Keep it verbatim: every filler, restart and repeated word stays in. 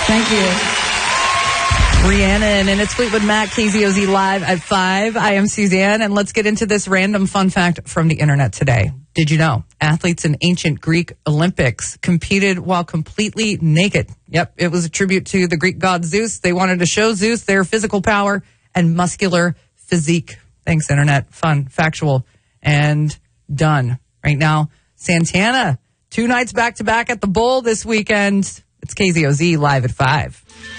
Thank you. Rhiannon and it's Fleetwood Mac, K Z O Z Live at five. I am Suzanne, and let's get into this random fun fact from the internet today. Did you know athletes in ancient Greek Olympics competed while completely naked? Yep, it was a tribute to the Greek god Zeus. They wanted to show Zeus their physical power and muscular physique. Thanks, internet. Fun, factual, and done. Right now, Santana, two nights back-to-back at the Bowl this weekend. It's K Z O Z Live at five.